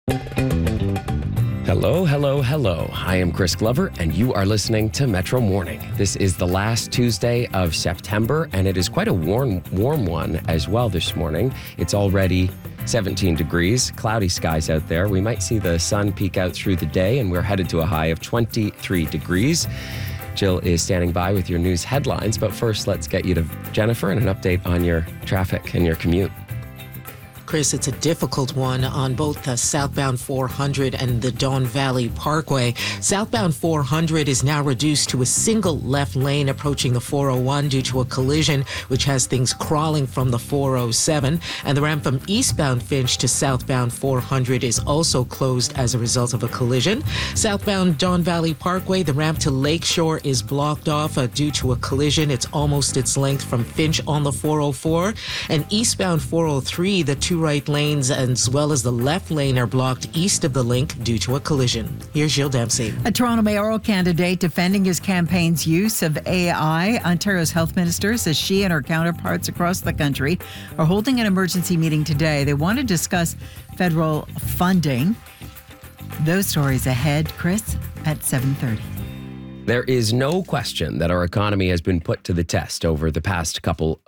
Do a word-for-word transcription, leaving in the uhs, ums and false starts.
Hello, hello, hello. I am Chris Glover, and you are listening to Metro Morning. This is the last Tuesday of September, and it is quite a warm, warm one as well this morning. It's already seventeen degrees, cloudy skies out there. We might see the sun peek out through the day, and we're headed to a high of twenty-three degrees. Jill is standing by with your news headlines, but first, let's get you to Jennifer and an update on your traffic and your commute. Chris, it's a difficult one on both the southbound four hundred and the Don Valley Parkway. Southbound four hundred is now reduced to a single left lane approaching the four oh one due to a collision, which has things crawling from the four oh seven. And the ramp from eastbound Finch to southbound four hundred is also closed as a result of a collision. Southbound Don Valley Parkway, the ramp to Lakeshore is blocked off uh, due to a collision. It's almost its length from Finch on the four oh four. And eastbound four oh three, the two right lanes as well as the left lane are blocked east of the link due to a collision. Here's Jill Dempsey. A Toronto mayoral candidate defending his campaign's use of A I. Ontario's health minister says she and her counterparts across the country are holding an emergency meeting today. They want to discuss federal funding. Those stories ahead, Chris, at seven thirty. There is no question that our economy has been put to the test over the past couple